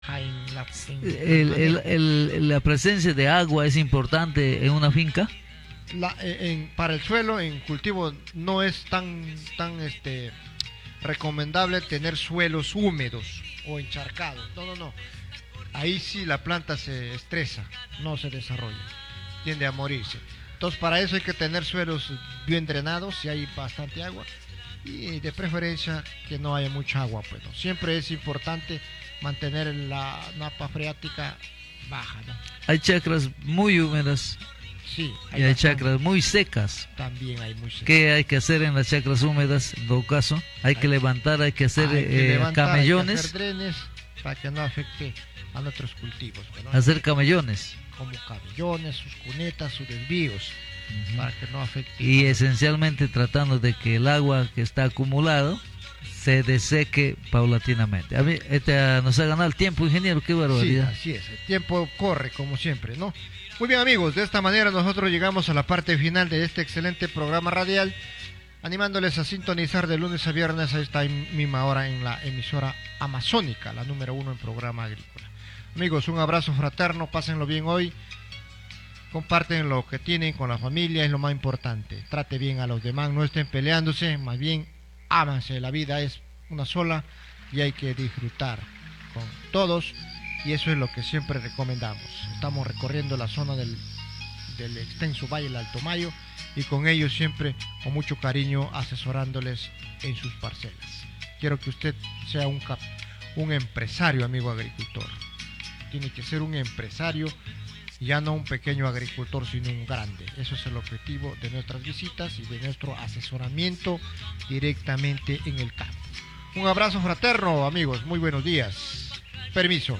La presencia de agua es importante en una finca. Para el suelo, en cultivo, no es tan recomendable tener suelos húmedos o encharcados. No. Ahí sí la planta se estresa, no se desarrolla, tiende a morirse. Entonces para eso hay que tener suelos bien drenados, si hay bastante agua, y de preferencia que no haya mucha agua, pues, ¿no? Siempre es importante mantener la napa freática baja, ¿no? Hay chacras muy húmedas. Sí, y hay chacras muy secas. También hay muy secas. ¿Qué hay que hacer en las chacras húmedas? En todo caso, hay que levantar, hay que hacer camellones. Hay que hacer drenes para que no afecte a nuestros cultivos, ¿no? Hacer camellones. Como camellones, sus cunetas, sus desvíos, para que no afecte. Y esencialmente tratando de que el agua que está acumulado se deseque paulatinamente. A mí, nos ha ganado el tiempo, ingeniero, qué barbaridad. Sí, así es, el tiempo corre como siempre, ¿no? Muy bien, amigos, de esta manera nosotros llegamos a la parte final de este excelente programa radial, animándoles a sintonizar de lunes a viernes a esta misma hora en la emisora amazónica, la número 1 en programa agrícola. Amigos, un abrazo fraterno, pásenlo bien hoy, comparten lo que tienen con la familia, es lo más importante, trate bien a los demás, no estén peleándose, más bien ámanse, la vida es una sola y hay que disfrutar con todos, y eso es lo que siempre recomendamos. Estamos recorriendo la zona del extenso Valle del Alto Mayo y con ellos siempre con mucho cariño asesorándoles en sus parcelas. Quiero que usted sea un empresario, amigo agricultor. Tiene que ser un empresario, ya no un pequeño agricultor, sino un grande. Eso es el objetivo de nuestras visitas y de nuestro asesoramiento directamente en el campo. Un abrazo fraterno, amigos, muy buenos días. Permiso.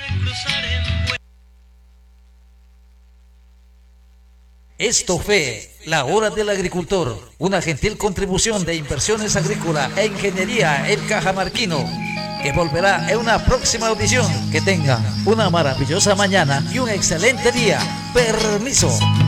Esto fue La Hora del Agricultor, una gentil contribución de Inversiones Agrícola e Ingeniería El Cajamarquino, que volverá en una próxima audición. Que tengan una maravillosa mañana y un excelente día. Permiso.